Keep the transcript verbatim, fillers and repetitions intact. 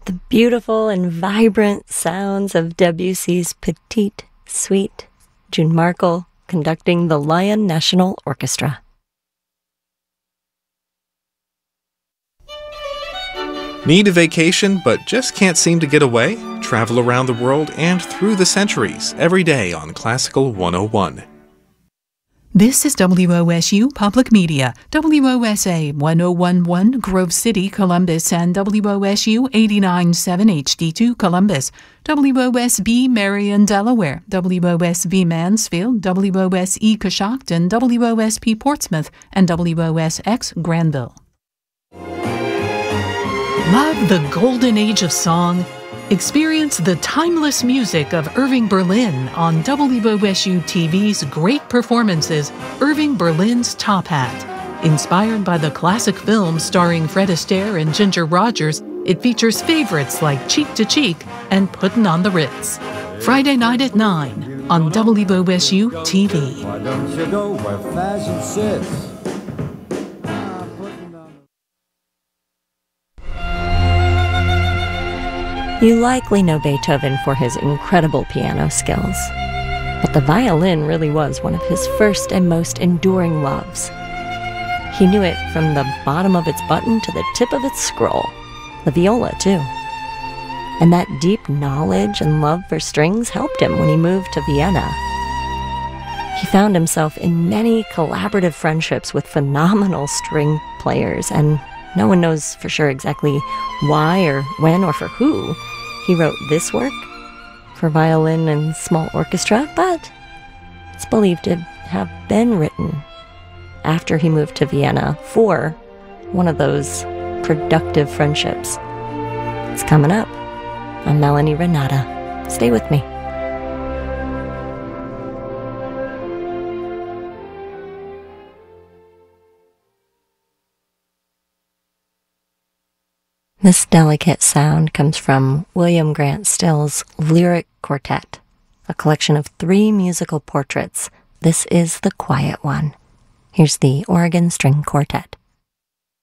The beautiful and vibrant sounds of Debussy's Petite Suite, June Markle conducting the Lyon National Orchestra. Need a vacation but just can't seem to get away? Travel around the world and through the centuries every day on Classical one oh one. This is W O S U Public Media, W O S A one oh one point one Grove City, Columbus, and W O S U eighty-nine point seven H D two Columbus, W O S B Marion, Delaware, W O S B Mansfield, W O S E Coshocton, W O S P Portsmouth, and W O S X Granville. Love the golden age of song? Experience the timeless music of Irving Berlin on W O S U T V's Great Performances, Irving Berlin's Top Hat. Inspired by the classic film starring Fred Astaire and Ginger Rogers, it features favorites like Cheek to Cheek and Puttin' on the Ritz. Friday night at nine on W O S U T V. Why don't you go where fashion sits? You likely know Beethoven for his incredible piano skills, but the violin really was one of his first and most enduring loves. He knew it from the bottom of its button to the tip of its scroll, the viola too. And that deep knowledge and love for strings helped him when he moved to Vienna. He found himself in many collaborative friendships with phenomenal string players, and no one knows for sure exactly why or when or for who he wrote this work for violin and small orchestra, but it's believed to have been written after he moved to Vienna for one of those productive friendships. It's coming up. I'm Melanie Renata. Stay with me. This delicate sound comes from William Grant Still's Lyric Quartet, a collection of three musical portraits. This is the quiet one. Here's the Oregon String Quartet.